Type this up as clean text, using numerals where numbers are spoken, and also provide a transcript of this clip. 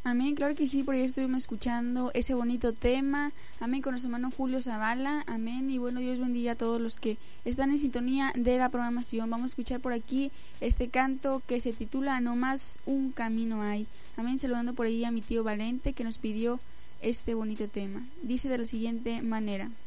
Amén, claro que sí, por ahí estuvimos escuchando ese bonito tema, amén, con nuestro hermano Julio Zavala, amén, y bueno, Dios bendiga a todos los que están en sintonía de la programación. Vamos a escuchar por aquí este canto que se titula No más un camino hay, amén, saludando por ahí a mi tío Valente que nos pidió este bonito tema. Dice de la siguiente manera: